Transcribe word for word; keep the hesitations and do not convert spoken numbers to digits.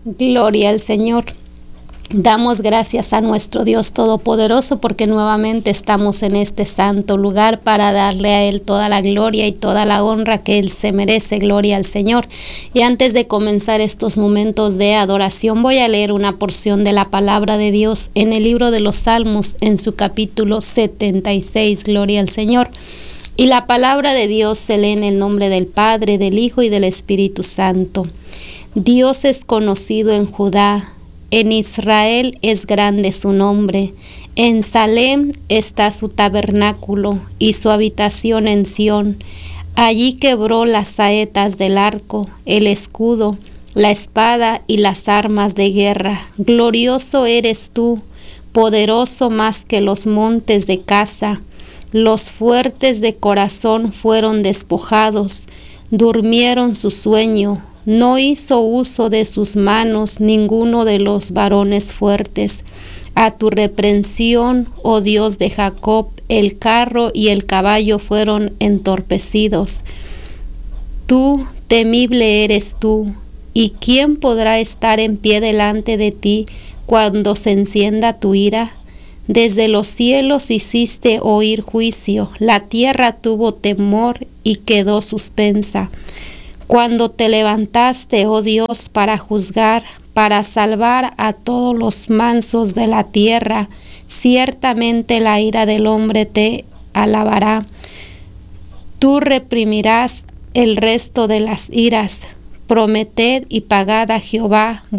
Gloria al Señor. Damos gracias a nuestro Dios Todopoderoso porque nuevamente estamos en este santo lugar para darle a Él toda la gloria y toda la honra que Él se merece. Gloria al Señor. Y antes de comenzar estos momentos de adoración, voy a leer una porción de la palabra de Dios en el libro de los Salmos, en su capítulo setenta y seis. Gloria al Señor. Y la palabra de Dios se lee en el nombre del Padre, del Hijo y del Espíritu Santo. Dios es conocido en Judá, en Israel es grande su nombre. En Salem está su tabernáculo y su habitación en Sión. Allí quebró las saetas del arco, el escudo, la espada y las armas de guerra. Glorioso eres tú, poderoso más que los montes de Casa. Los fuertes de corazón fueron despojados, durmieron su sueño. No hizo uso de sus manos ninguno de los varones fuertes. A tu reprensión, oh Dios de Jacob, el carro y el caballo fueron entorpecidos. Tú, temible eres tú, ¿y quién podrá estar en pie delante de ti cuando se encienda tu ira? Desde los cielos hiciste oír juicio, la tierra tuvo temor y quedó suspensa. Cuando te levantaste, oh Dios, para juzgar, para salvar a todos los mansos de la tierra, ciertamente la ira del hombre te alabará. Tú reprimirás el resto de las iras. Prometed y pagad a Jehová